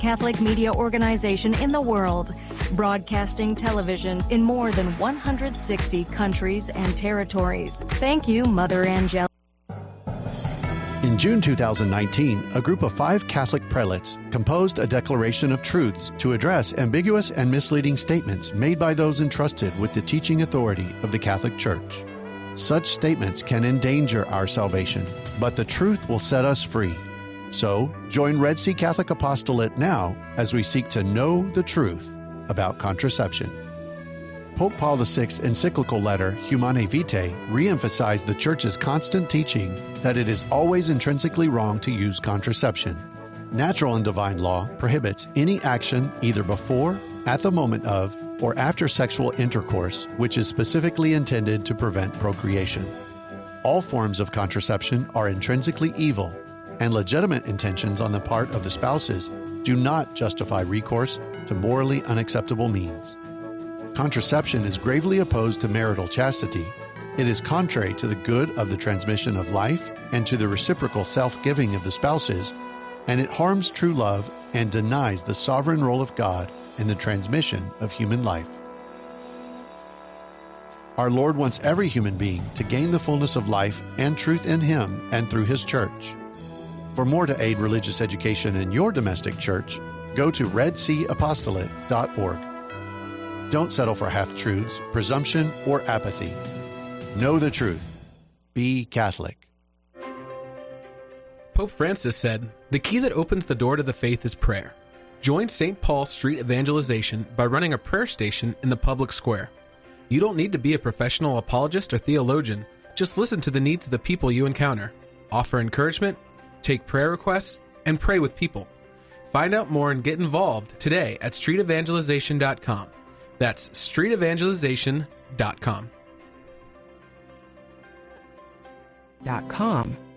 Catholic media organization in the world, broadcasting television in more than 160 countries and territories. Thank you, Mother Angelica. In June 2019, a group of 5 Catholic prelates composed a declaration of truths to address ambiguous and misleading statements made by those entrusted with the teaching authority of the Catholic Church. Such statements can endanger our salvation, but the truth will set us free. So, join Red Sea Catholic Apostolate now as we seek to know the truth about contraception. Pope Paul VI's encyclical letter, Humanae Vitae, re-emphasized the Church's constant teaching that it is always intrinsically wrong to use contraception. Natural and divine law prohibits any action either before, at the moment of, or after sexual intercourse which is specifically intended to prevent procreation. All forms of contraception are intrinsically evil, and legitimate intentions on the part of the spouses do not justify recourse to morally unacceptable means. Contraception is gravely opposed to marital chastity. It is contrary to the good of the transmission of life and to the reciprocal self-giving of the spouses, and it harms true love and denies the sovereign role of God in the transmission of human life. Our Lord wants every human being to gain the fullness of life and truth in Him and through His Church. For more to aid religious education in your domestic church, go to redseaapostolate.org. Don't settle for half-truths, presumption, or apathy. Know the truth. Be Catholic. Pope Francis said, "The key that opens the door to the faith is prayer." Join St. Paul Street Evangelization by running a prayer station in the public square. You don't need to be a professional apologist or theologian. Just listen to the needs of the people you encounter. Offer encouragement, take prayer requests, and pray with people. Find out more and get involved today at streetevangelization.com. That's streetevangelization.com. .com.